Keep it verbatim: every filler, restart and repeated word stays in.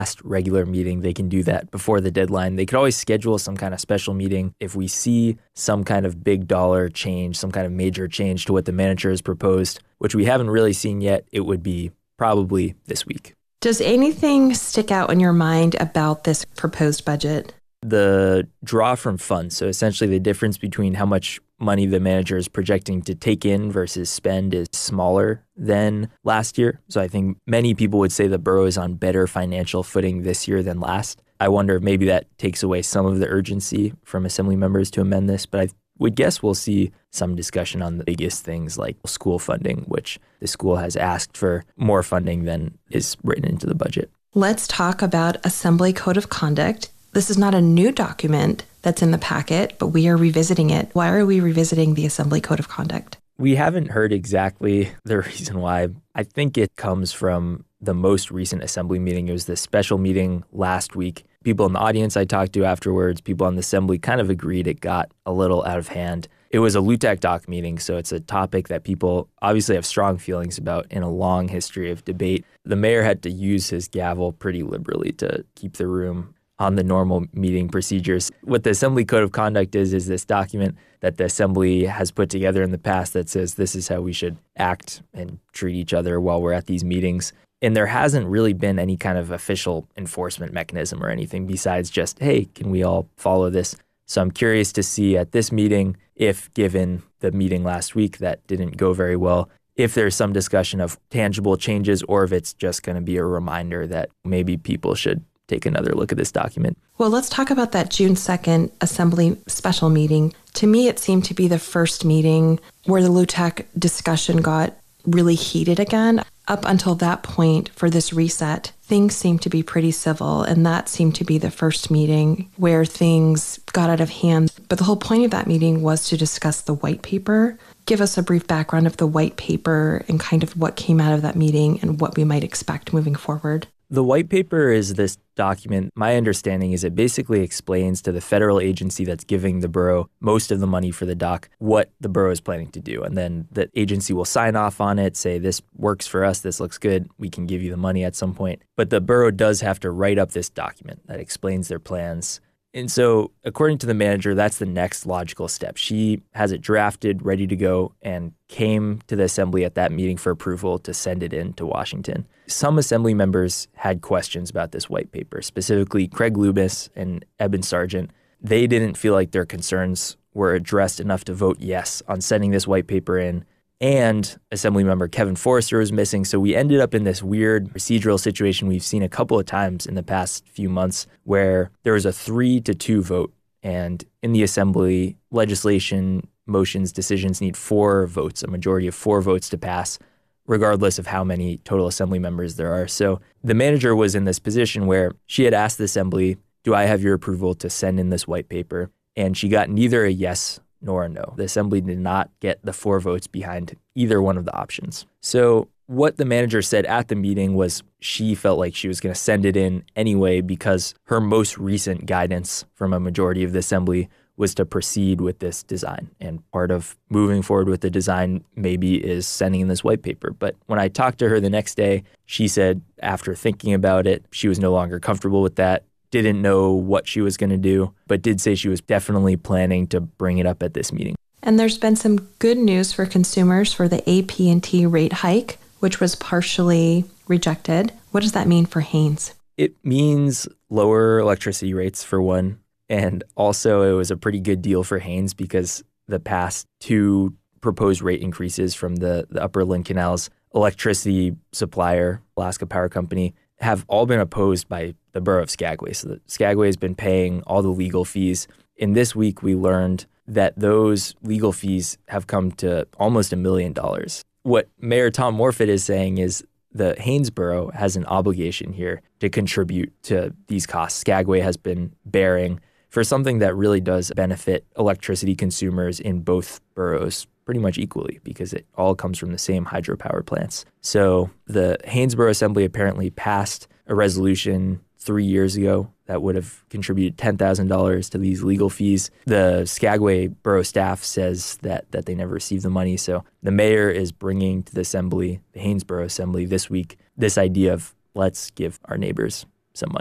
last regular meeting, they can do that before the deadline. They could always schedule some kind of special meeting. If we see some kind of big dollar change, some kind of major change to what the manager has proposed, which we haven't really seen yet, it would be probably this week. Does anything stick out in your mind about this proposed budget? The draw from funds, so essentially the difference between how much money the manager is projecting to take in versus spend, is smaller than last year. So I think many people would say the borough is on better financial footing this year than last. I wonder if maybe that takes away some of the urgency from assembly members to amend this, but I would guess we'll see some discussion on the biggest things like school funding, which the school has asked for more funding than is written into the budget. Let's talk about Assembly Code of Conduct. This is not a new document that's in the packet, but we are revisiting it. Why are we revisiting the Assembly Code of Conduct? We haven't heard exactly the reason why. I think it comes from the most recent assembly meeting. It was the special meeting last week. People in the audience I talked to afterwards, people on the assembly kind of agreed it got a little out of hand. It was a L U T A C doc meeting, so it's a topic that people obviously have strong feelings about in a long history of debate. The mayor had to use his gavel pretty liberally to keep the room on the normal meeting procedures. What the Assembly Code of Conduct is, is this document that the Assembly has put together in the past that says this is how we should act and treat each other while we're at these meetings. And there hasn't really been any kind of official enforcement mechanism or anything besides just, hey, can we all follow this? So I'm curious to see at this meeting, if given the meeting last week that didn't go very well, if there's some discussion of tangible changes or if it's just going to be a reminder that maybe people should take another look at this document. Well, let's talk about that June second Assembly special meeting. To me, it seemed to be the first meeting where the L U T A C discussion got really heated again. Up until that point for this reset, things seemed to be pretty civil, and that seemed to be the first meeting where things got out of hand. But the whole point of that meeting was to discuss the white paper. Give us a brief background of the white paper and kind of what came out of that meeting and what we might expect moving forward. The white paper is this document. My understanding is it basically explains to the federal agency that's giving the borough most of the money for the dock what the borough is planning to do. And then the agency will sign off on it, say this works for us, this looks good, we can give you the money at some point. But the borough does have to write up this document that explains their plans. And so according to the manager, that's the next logical step. She has it drafted, ready to go, and came to the assembly at that meeting for approval to send it in to Washington. Some assembly members had questions about this white paper, specifically Craig Lubis and Eben Sargent. They didn't feel like their concerns were addressed enough to vote yes on sending this white paper in. And Assemblymember Kevin Forrester was missing. So we ended up in this weird procedural situation we've seen a couple of times in the past few months where there was a three to two vote. And in the assembly, legislation, motions, decisions need four votes, a majority of four votes to pass, regardless of how many total assembly members there are. So the manager was in this position where she had asked the assembly, do I have your approval to send in this white paper? And she got neither a yes nor a no. The assembly did not get the four votes behind either one of the options. So what the manager said at the meeting was she felt like she was going to send it in anyway because her most recent guidance from a majority of the assembly was to proceed with this design. And part of moving forward with the design maybe is sending in this white paper. But when I talked to her the next day, she said after thinking about it, she was no longer comfortable with that. Didn't know what she was going to do, but did say she was definitely planning to bring it up at this meeting. And there's been some good news for consumers for the A P and T rate hike, which was partially rejected. What does that mean for Hanes? It means lower electricity rates for one. And also it was a pretty good deal for Hanes because the past two proposed rate increases from the, the Upper Lynn Canal's electricity supplier, Alaska Power Company, have all been opposed by the borough of Skagway. So the Skagway has been paying all the legal fees. In this week, we learned that those legal fees have come to almost a million dollars. What Mayor Tom Morfitt is saying is the Hanes Borough has an obligation here to contribute to these costs Skagway has been bearing for something that really does benefit electricity consumers in both boroughs pretty much equally because it all comes from the same hydropower plants. So the Hanes Borough Assembly apparently passed a resolution three years ago that would have contributed ten thousand dollars to these legal fees. The Skagway Borough staff says that that they never received the money. So the mayor is bringing to the assembly, the Hanes Borough Assembly this week, this idea of let's give our neighbors